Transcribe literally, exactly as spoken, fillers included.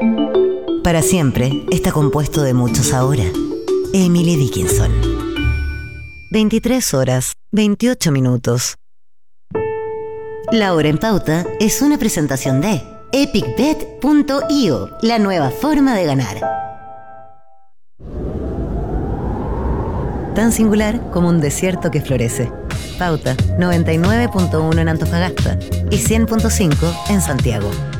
Para siempre está compuesto de muchos ahora. Emily Dickinson. veintitrés horas, veintiocho minutos. La Hora en Pauta es una presentación de epic bet punto io, la nueva forma de ganar. Tan singular como un desierto que florece. Pauta noventa y nueve punto uno en Antofagasta y cien punto cinco en Santiago.